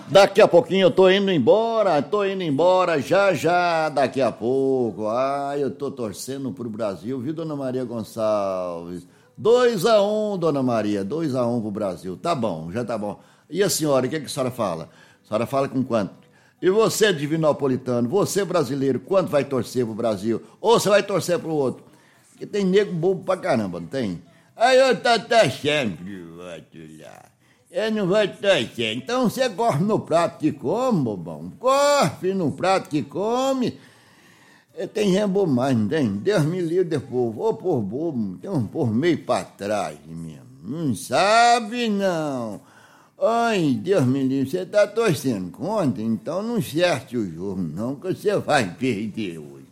Daqui a pouquinho eu tô indo embora, já, daqui a pouco. Eu tô torcendo pro Brasil, viu, dona Maria Gonçalves? 2-1, dona Maria, 2-1 pro Brasil. Tá bom, já tá bom. E a senhora, o que a senhora fala? A senhora fala com quanto? E você, divinopolitano, você brasileiro, quanto vai torcer pro Brasil? Ou você vai torcer pro outro? Porque tem nego bobo pra caramba, não tem? Aí eu tô torcendo pro outro lá. Eu não vou torcer. Então você corre no prato que come, bobão. Corre no prato que come. Tem rebo mais, não tem? Deus me livre de povo. Ô, por bobo, tem um por meio pra trás mesmo. Não sabe, não. Ai, Deus me livre, você tá torcendo contra? Então não certe o jogo, não, que você vai perder hoje.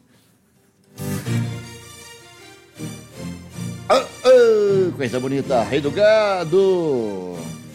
Coisa bonita, Rei do Gado.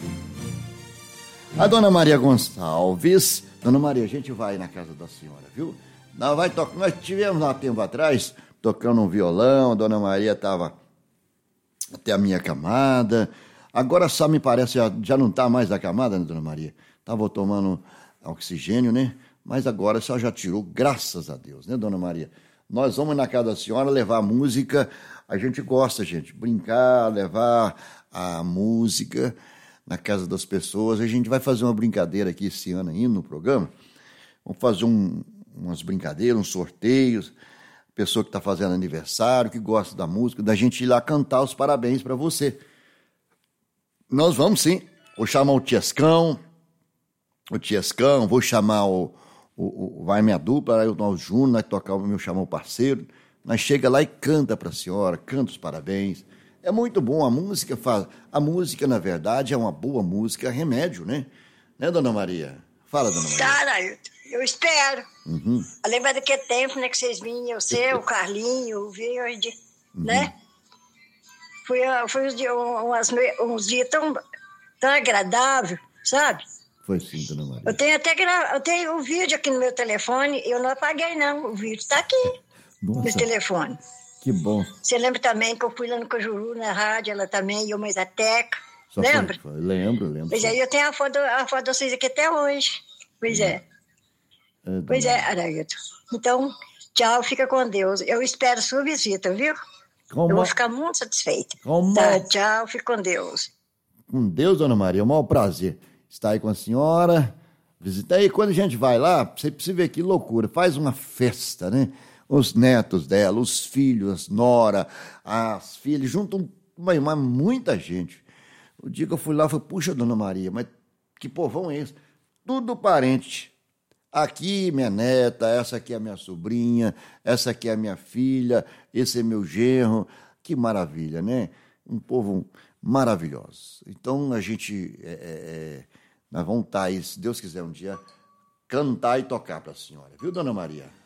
A dona Maria Gonçalves. Dona Maria, a gente vai na casa da senhora, viu? Nós tivemos há tempo atrás tocando um violão, a dona Maria estava até a minha camada. Agora só me parece, já não está mais da camada, né, dona Maria? Estava tomando oxigênio, né? Mas agora só já tirou, graças a Deus, né, dona Maria? Nós vamos na casa da senhora levar música. A gente gosta, gente, brincar, levar a música na casa das pessoas. A gente vai fazer uma brincadeira aqui esse ano ainda no programa. Vamos fazer umas brincadeiras, uns sorteios. Pessoa que está fazendo aniversário, que gosta da música, da gente ir lá cantar os parabéns para você. Nós vamos sim. Vou chamar o Tiescão, vou chamar vai minha dupla, aí o Júnior, nós tocar o meu chamar o parceiro. Nós chega lá e canta para a senhora, canta os parabéns. É muito bom, a música, na verdade, é uma boa música, remédio, né? Né, dona Maria? Fala, dona Maria. Cara, eu espero. Lembra daquele tempo, né, que vocês vinham, o Carlinho, o Verde, né? Foi uns dias tão agradáveis, sabe? Foi sim, dona Maria. Eu tenho um vídeo aqui no meu telefone, eu não apaguei não, o vídeo está aqui. Nossa, no telefone. Que bom. Você lembra também que eu fui lá no Cajuru, na rádio, ela também, eu mais a Teca, lembra? Lembro. Pois é, eu tenho a foto de vocês aqui até hoje. Pois é. Pois é, Araíto. Então, tchau, fica com Deus. Eu espero sua visita, viu? Eu vou ficar muito satisfeita. Tá, tchau, fica com Deus. Com Deus, dona Maria, é um maior prazer estar aí com a senhora. Visita aí, quando a gente vai lá, você precisa ver que loucura, faz uma festa, né? Os netos dela, os filhos, as nora, as filhas, juntam muita gente. O dia que eu fui lá, eu falei, puxa, dona Maria, mas que povão é esse? Tudo parente. Aqui minha neta, essa aqui é a minha sobrinha, essa aqui é a minha filha, esse é meu genro. Que maravilha, né? Um povo maravilhoso. Então a gente, nós vamos estar aí, se Deus quiser um dia, cantar e tocar para a senhora. Viu, dona Maria?